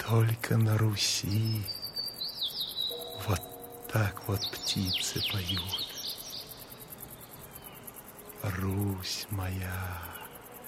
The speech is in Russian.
Только на Руси вот так вот птицы поют. Русь моя.